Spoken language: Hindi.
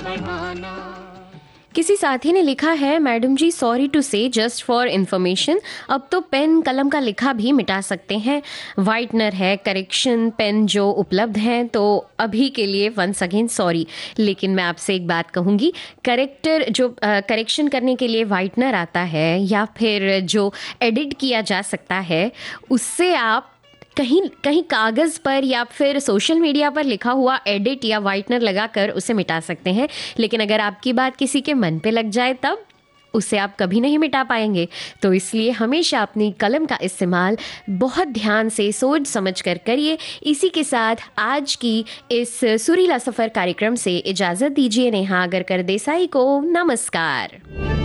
बढ़ाना। किसी साथी ने लिखा है, मैडम जी सॉरी टू से, जस्ट फॉर इन्फॉर्मेशन अब तो पेन कलम का लिखा भी मिटा सकते हैं। वाइटनर है, करेक्शन पेन जो उपलब्ध हैं, तो अभी के लिए वंस अगेन सॉरी। लेकिन मैं आपसे एक बात कहूँगी, करेक्शन करने के लिए वाइटनर आता है या फिर जो एडिट किया जा सकता है, उससे आप कहीं कहीं कागज़ पर या फिर सोशल मीडिया पर लिखा हुआ एडिट या वाइटनर लगाकर उसे मिटा सकते हैं। लेकिन अगर आपकी बात किसी के मन पे लग जाए तब उसे आप कभी नहीं मिटा पाएंगे। तो इसलिए हमेशा अपनी कलम का इस्तेमाल बहुत ध्यान से सोच समझ कर करिए। इसी के साथ आज की इस सुरीला सफ़र कार्यक्रम से इजाज़त दीजिए। नेहा अगरकर देसाई को नमस्कार।